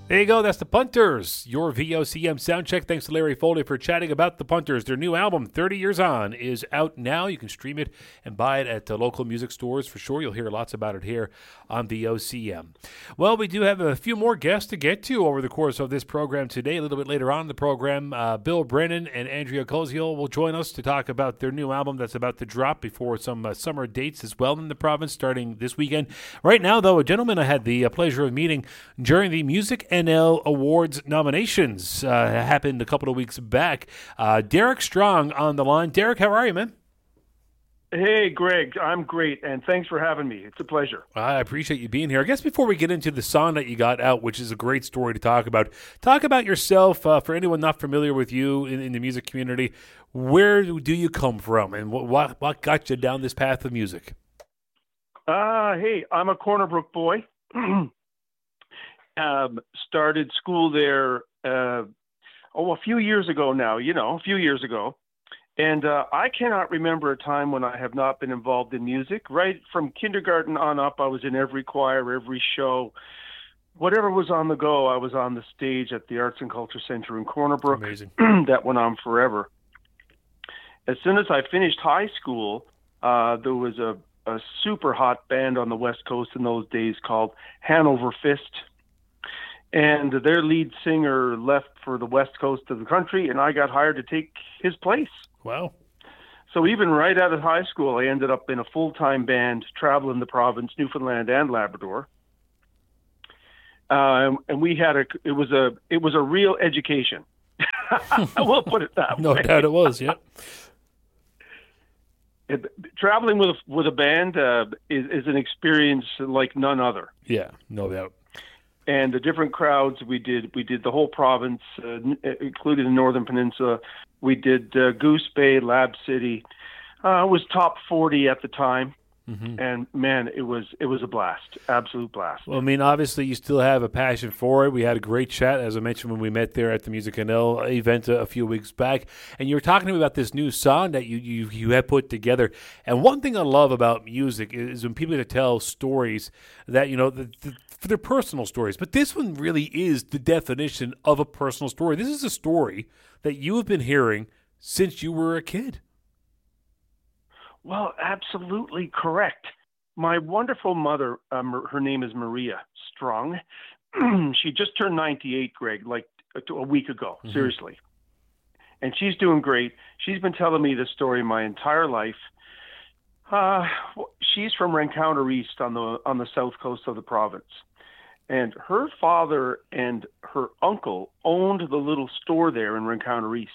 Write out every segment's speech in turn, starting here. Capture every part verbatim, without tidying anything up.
There you go. That's the Punters, your V O C M sound check. Thanks to Larry Foley for chatting about the Punters. Their new album, thirty Years On, is out now. You can stream it and buy it at uh, local music stores for sure. You'll hear lots about it here on V O C M. Well, we do have a few more guests to get to over the course of this program today. A little bit later on in the program, uh, Bill Brennan and Andrea Koziel will join us to talk about their new album that's about to drop before some uh, summer dates as well in the province starting this weekend. Right now, though, a gentleman I had the uh, pleasure of meeting during the Music N L Awards nominations uh, happened a couple of weeks back. Uh, Derek Strong on the line. Derek, how are you, man? Hey, Greg. I'm great, and thanks for having me. It's a pleasure. I appreciate you being here. I guess before we get into the song that you got out, which is a great story to talk about, talk about yourself. Uh, for anyone not familiar with you in, in the music community, where do you come from, and what what, what got you down this path of music? Uh, hey, I'm a Corner Brook boy. Um, started school there, uh, oh, a few years ago now, you know, a few years ago. And uh, I cannot remember a time when I have not been involved in music. Right from kindergarten on up, I was in every choir, every show. Whatever was on the go, I was on the stage at the Arts and Culture Center in Corner Brook. Amazing. That went on forever. As soon as I finished high school, uh, there was a, a super hot band on the West Coast in those days called Hanover Fist. And their lead singer left for the west coast of the country, and I got hired to take his place. Wow. So even right out of high school, I ended up in a full-time band traveling the province, Newfoundland and Labrador. Uh, and we had a, it was a, it was a real education. We'll put it that no way. No doubt it was, yeah. It, traveling with a, with a band uh, is, is an experience like none other. Yeah, no doubt. And the different crowds we did, we did the whole province, uh, including the Northern Peninsula. We did uh, Goose Bay, Lab City. Uh, it was top forty at the time. Mm-hmm. And man, it was it was a blast, absolute blast. Well, I mean, obviously, you still have a passion for it. We had a great chat, as I mentioned, when we met there at the Music N L event a, a few weeks back. And you were talking to me about this new song that you you you had put together. And one thing I love about music is when people get to tell stories that, you know, the, the, for their personal stories. But this one really is the definition of a personal story. This is a story that you have been hearing since you were a kid. Well, absolutely correct. My wonderful mother, um, her name is Maria Strong. She just turned ninety-eight, Greg, like a week ago, mm-hmm. Seriously. And she's doing great. She's been telling me this story my entire life. Uh, she's from Rencounter East on the on the south coast of the province. And her father and her uncle owned the little store there in Rencounter East.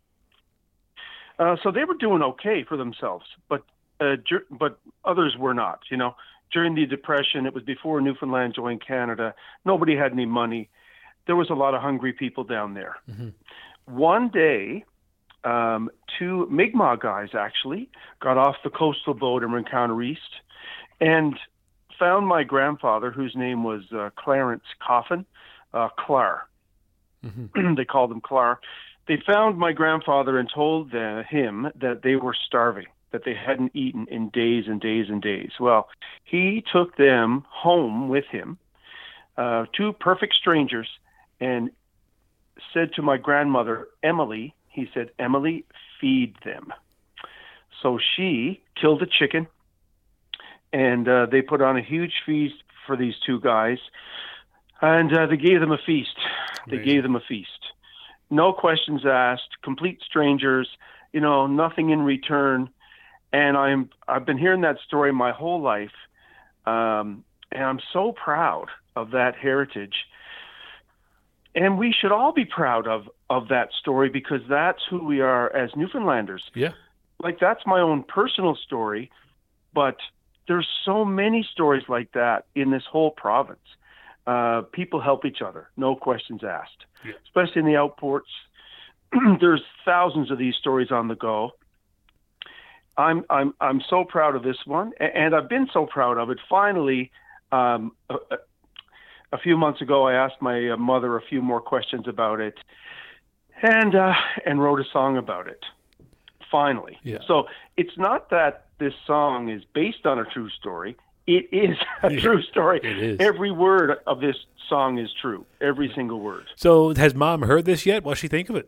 Uh, so they were doing okay for themselves, but uh, dur- but others were not. You know, during the Depression, it was before Newfoundland joined Canada. Nobody had any money. There was a lot of hungry people down there. Mm-hmm. One day, um, two Mi'kmaq guys actually got off the coastal boat in Rencounter East and found my grandfather, whose name was uh, Clarence Coffin, uh, Clar. Mm-hmm. They called him Clar. They found my grandfather and told uh, him that they were starving, that they hadn't eaten in days and days and days. Well, he took them home with him, uh, two perfect strangers, and said to my grandmother, Emily, he said, Emily, feed them. So she killed a chicken, and uh, they put on a huge feast for these two guys, and uh, they gave them a feast. They Amazing. gave them a feast. No questions asked, complete strangers, you know, nothing in return. And I'm, I've been hearing that story my whole life. Um, and I'm so proud of that heritage. And we should all be proud of, of that story because that's who we are as Newfoundlanders. Yeah. Like that's my own personal story, but there's so many stories like that in this whole province. Uh, people help each other, no questions asked. Yeah. Especially in the outports. There's thousands of these stories on the go. I'm I'm I'm so proud of this one, and I've been so proud of it. Finally, um, a, a few months ago, I asked my mother a few more questions about it, and uh, and wrote a song about it. Finally, yeah. So it's not that this song is based on a true story. It is a Yeah, true story. it is. Every word of this song is true. Every single word. So has Mom heard this yet? What's she think of it?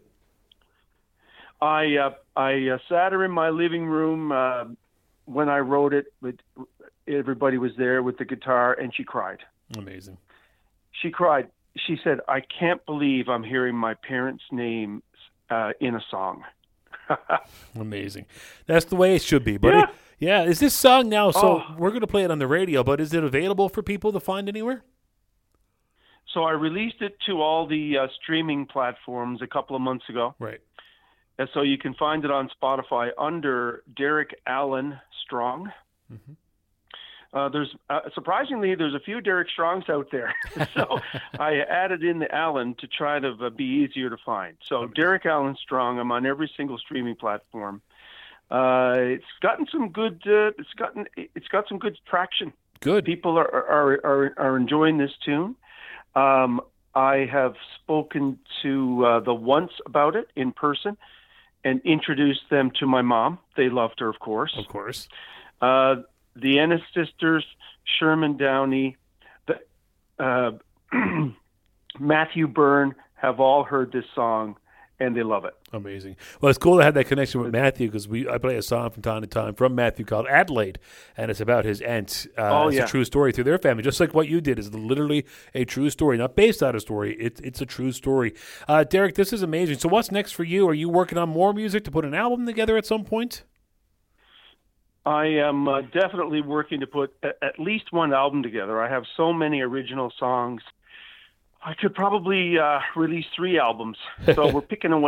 I uh, I uh, sat her in my living room uh, when I wrote it. With everybody was there with the guitar, and she cried. Amazing. She cried. She said, "I can't believe I'm hearing my parents' name uh, in a song." Amazing. That's the way it should be, buddy. Yeah. Yeah. Is this song now? So Oh. we're going to play it on the radio, but is it available for people to find anywhere? So I released it to all the uh, streaming platforms a couple of months ago. Right. And so you can find it on Spotify under Derek Allen Strong. Mm-hmm. Uh, there's uh, surprisingly there's a few Derek Strongs out there, so I added in the Allen to try to uh, be easier to find. So Amazing. Derek Allen Strong, I'm on every single streaming platform. Uh, it's gotten some good. Uh, it's gotten. It's got some good traction. Good. People are are are, are enjoying this tune. Um, I have spoken to uh, the Once about it in person and introduced them to my mom. They loved her, of course. Of course. Uh, the Ennis sisters, Sherman Downey, the, uh, Matthew Byrne have all heard this song, and they love it. Amazing. Well, it's cool to have that connection with Matthew because we I play a song from time to time from Matthew called Adelaide, and it's about his aunt. Uh, Oh, it's yeah. a true story through their family, just like what you did is literally a true story, not based on a story. It, it's a true story. Uh, Derek, this is amazing. So what's next for you? Are you working on more music to put an album together at some point? I am uh, definitely working to put a- at least one album together. I have so many original songs. I could probably uh, release three albums. So we're picking away.